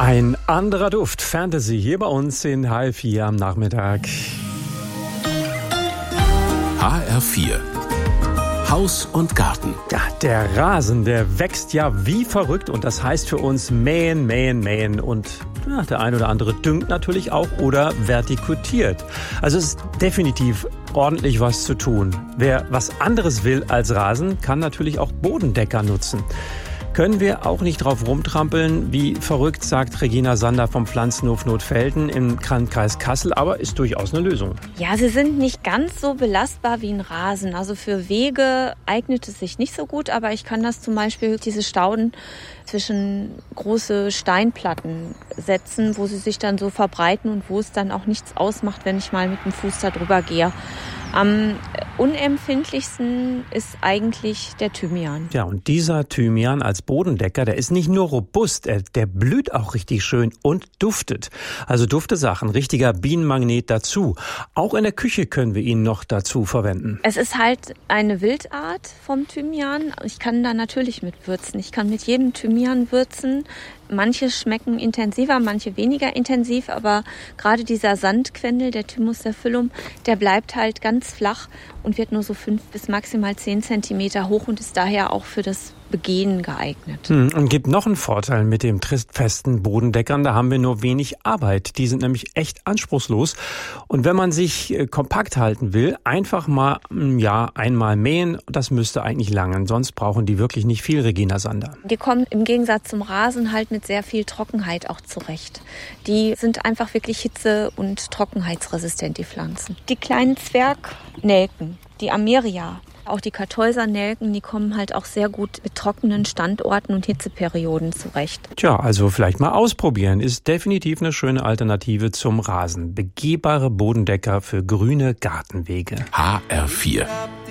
Ein anderer Duft, Fantasy, hier bei uns in HR4 am Nachmittag. HR4 Haus und Garten. Ja, der Rasen, der wächst ja wie verrückt und das heißt für uns mähen, mähen, mähen und ja, der ein oder andere düngt natürlich auch oder vertikutiert. Also es ist definitiv ordentlich was zu tun. Wer was anderes will als Rasen, kann natürlich auch Bodendecker nutzen. Können wir auch nicht drauf rumtrampeln, wie verrückt, sagt Regina Sander vom Pflanzenhof Notfelden im Landkreis Kassel, aber ist durchaus eine Lösung. Ja, sie sind nicht ganz so belastbar wie ein Rasen. Also für Wege eignet es sich nicht so gut, aber ich kann das zum Beispiel, diese Stauden zwischen große Steinplatten setzen, wo sie sich dann so verbreiten und wo es dann auch nichts ausmacht, wenn ich mal mit dem Fuß da drüber gehe. Am unempfindlichsten ist eigentlich der Thymian. Ja, und dieser Thymian als Bodendecker, der ist nicht nur robust, der blüht auch richtig schön und duftet. Also dufte Sachen, richtiger Bienenmagnet dazu. Auch in der Küche können wir ihn noch dazu verwenden. Es ist halt eine Wildart vom Thymian. Ich kann da natürlich mit würzen. Ich kann mit jedem Thymian würzen. Manche schmecken intensiver, manche weniger intensiv, aber gerade dieser Sandquendel, der Thymus sapphilum, der bleibt halt ganz flach und wird nur so 5 bis maximal 10 Zentimeter hoch und ist daher auch für das Begehen geeignet. Und gibt noch einen Vorteil mit dem tristfesten Bodendeckern, da haben wir nur wenig Arbeit. Die sind nämlich echt anspruchslos. Und wenn man sich kompakt halten will, einfach mal einmal mähen, das müsste eigentlich langen. Sonst brauchen die wirklich nicht viel, Regina Sander. Die kommen im Gegensatz zum Rasen halt mit sehr viel Trockenheit auch zurecht. Die sind einfach wirklich hitze- und trockenheitsresistent, die Pflanzen. Die kleinen Zwergnelken, die Ameria, auch die Kartäusernelken, die kommen halt auch sehr gut mit trockenen Standorten und Hitzeperioden zurecht. Tja, also vielleicht mal ausprobieren. Ist definitiv eine schöne Alternative zum Rasen. Begehbare Bodendecker für grüne Gartenwege. HR4